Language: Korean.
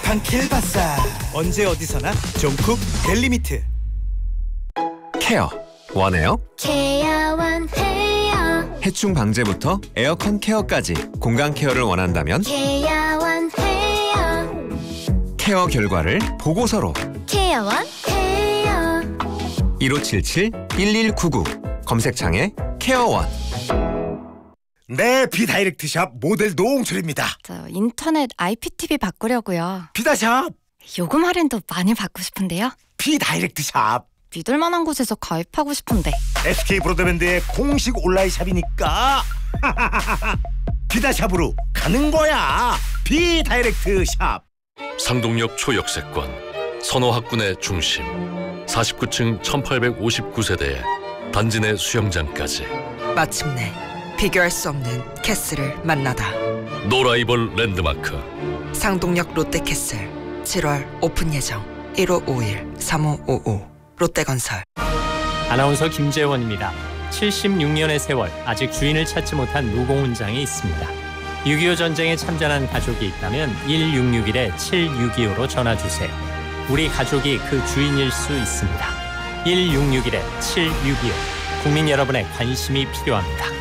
팡팡 킬바사. 언제 어디서나 종쿡 델리미트. 케어 원해요? 케어원 해요. 해충 방제부터 에어컨 케어까지 공간 케어를 원한다면 케어원 해요. 케어 결과를 보고서로 케어원 해요. 1577-1199 검색창에 케어원. 네, 비다이렉트샵 모델 노홍철입니다. 저 인터넷 IPTV 바꾸려고요. 비다샵, 요금 할인도 많이 받고 싶은데요. 비다이렉트샵. 믿을 만한 곳에서 가입하고 싶은데. SK 브로드밴드의 공식 온라인 샵이니까 비다샵으로 가는 거야. 비다이렉트샵. 상동역 초역세권, 선호학군의 중심, 49층 1859세대에 단지 내 수영장까지. 마침내 비교할 수 없는 캐슬을 만나다. 노라이벌 랜드마크 상동역 롯데캐슬 7월 오픈 예정. 1551-3555 롯데건설. 아나운서 김재원입니다. 76년의 세월, 아직 주인을 찾지 못한 무공훈장이 있습니다. 6.25 전쟁에 참전한 가족이 있다면 1661-7625로 전화주세요. 우리 가족이 그 주인일 수 있습니다. 1661-7625. 국민 여러분의 관심이 필요합니다.